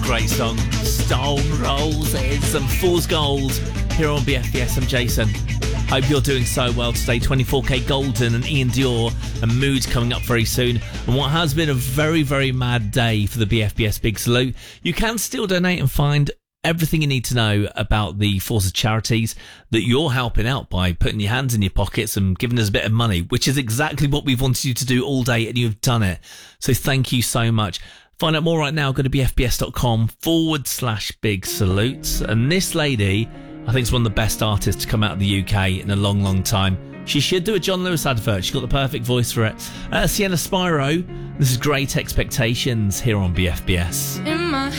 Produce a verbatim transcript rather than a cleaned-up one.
great song. Stone Roses and Fool's Gold here on B F B S. I'm Jason. Hope you're doing so well today. twenty-four K Golden and Ian Dior and Mood coming up very soon. And what has been a very, very mad day for the B F B S Big Salute. You can still donate and find everything you need to know about the Forza charities that you're helping out by putting your hands in your pockets and giving us a bit of money, which is exactly what we've wanted you to do all day, and you've done it. So thank you so much. Find out more right now. Go to bfbs.com forward slash big salutes. And this lady, I think, is one of the best artists to come out of the U K in a long, long time. She should do a John Lewis advert. She's got the perfect voice for it. Uh, Sienna Spyro, this is Great Expectations here on B F B S. In my